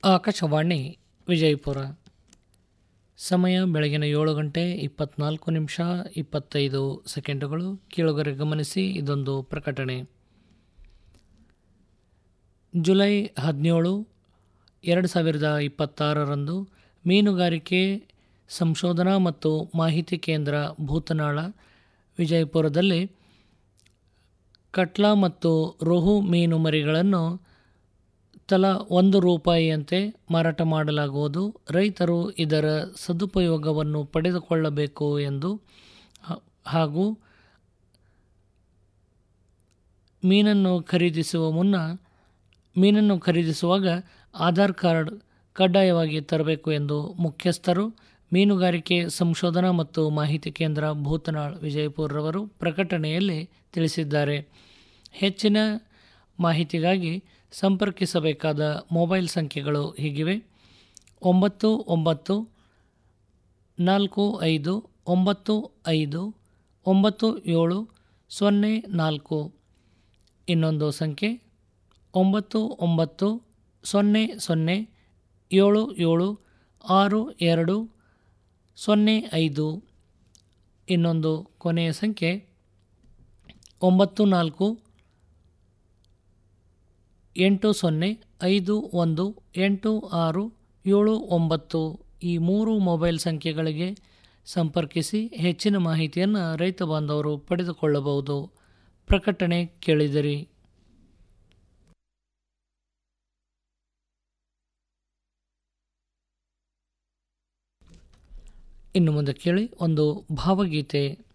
ಆಕಾಶವಾಣಿ ವಿಜಯಪುರ. ಸಮಯ ಬೆಳಗಿನ 7:24 25 ಕೇಳುಗರೆ ಗಮನಿಸಿ, ಇದೊಂದು ಪ್ರಕಟಣೆ. ಜುಲೈ 17, 2026 ಮೀನುಗಾರಿಕೆ ಸಂಶೋಧನಾ ಮತ್ತು ಮಾಹಿತಿ ಕೇಂದ್ರ ಭೂತನಾಳ ವಿಜಯಪುರದಲ್ಲಿ ಕಟ್ಲಾ ಮತ್ತು ರೋಹು ಮೀನು ಮರಿಗಳನ್ನು ತಲಾ ₹1 ಮಾರಾಟ ಮಾಡಲಾಗುವುದು. ರೈತರು ಇದರ ಸದುಪಯೋಗವನ್ನು ಪಡೆದುಕೊಳ್ಳಬೇಕು ಎಂದು ಹಾಗೂ ಮೀನನ್ನು ಖರೀದಿಸುವಾಗ ಆಧಾರ್ ಕಾರ್ಡ್ ಕಡ್ಡಾಯವಾಗಿ ತರಬೇಕು ಎಂದು ಮುಖ್ಯಸ್ಥರು, ಮೀನುಗಾರಿಕೆ ಸಂಶೋಧನಾ ಮತ್ತು ಮಾಹಿತಿ ಕೇಂದ್ರ ಭೂತನಾಳ್ ವಿಜಯಪುರರವರು ಪ್ರಕಟಣೆಯಲ್ಲಿ ತಿಳಿಸಿದ್ದಾರೆ. ಹೆಚ್ಚಿನ ಮಾಹಿತಿಗಾಗಿ ಸಂಪರ್ಕಿಸಬೇಕಾದ ಮೊಬೈಲ್ ಸಂಖ್ಯೆಗಳು ಹೀಗಿವೆ: 9945959704. ಇನ್ನೊಂದು ಸಂಖ್ಯೆ 9900776205. ಇನ್ನೊಂದು ಕೊನೆಯ ಸಂಖ್ಯೆ 9480518679. ಈ 3 ಮೊಬೈಲ್ ಸಂಖ್ಯೆಗಳಿಗೆ ಸಂಪರ್ಕಿಸಿ ಹೆಚ್ಚಿನ ಮಾಹಿತಿಯನ್ನು ರೈತ ಬಾಂಧವರು ಪಡೆದುಕೊಳ್ಳಬಹುದು. ಪ್ರಕಟಣೆ ಕೇಳಿದಿರಿ. ಇನ್ನು ಮುಂದೆ ಕೇಳಿ ಒಂದು ಭಾವಗೀತೆ.